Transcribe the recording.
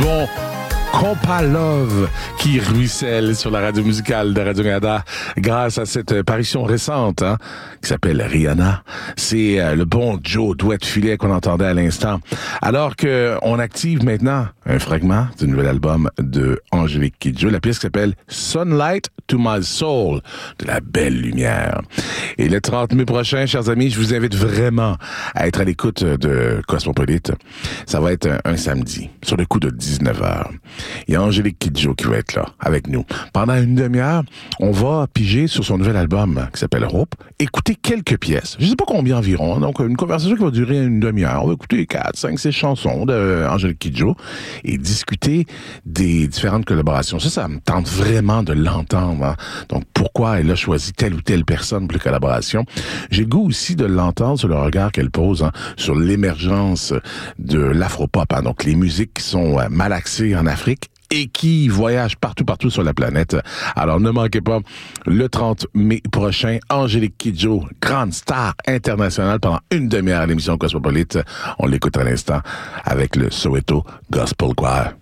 bon Compa Love qui ruisselle sur la radio musicale de Radio-Canada grâce à cette parution récente qui s'appelle Rihanna. C'est le bon Joe Douette-Filet qu'on entendait à l'instant. Alors que on active maintenant un fragment du nouvel album de Angélique Kidjo, la pièce qui s'appelle Sunlight to My Soul, de la belle lumière. Et le 30 mai prochain, chers amis, je vous invite vraiment à être à l'écoute de Cosmopolite. Ça va être un samedi, sur le coup de 19h. Il y a Angélique Kidjo qui va être là, avec nous. Pendant une demi-heure, on va piger sur son nouvel album qui s'appelle Hope, écouter quelques pièces. Je sais pas combien environ, donc une conversation qui va durer une demi-heure. On va écouter 4, 5, 6 chansons de Angélique Kidjo et discuter des différentes collaborations. Ça me tente vraiment de l'entendre. Donc, pourquoi elle a choisi telle ou telle personne pour les collaborations. J'ai le goût aussi de l'entendre sur le regard qu'elle pose sur l'émergence de l'afropop. Donc, les musiques qui sont malaxées en Afrique et qui voyagent partout sur la planète. Alors, ne manquez pas, le 30 mai prochain, Angélique Kidjo, grande star internationale pendant une demi-heure à l'émission Cosmopolite. On l'écoute à l'instant avec le Soweto Gospel Choir.